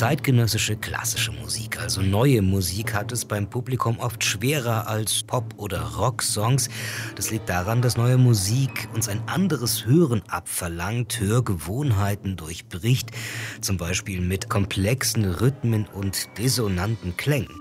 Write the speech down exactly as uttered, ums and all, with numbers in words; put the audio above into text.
Zeitgenössische klassische Musik, also neue Musik, hat es beim Publikum oft schwerer als Pop- oder Rocksongs. Das liegt daran, dass neue Musik uns ein anderes Hören abverlangt, Hörgewohnheiten durchbricht, zum Beispiel mit komplexen Rhythmen und dissonanten Klängen.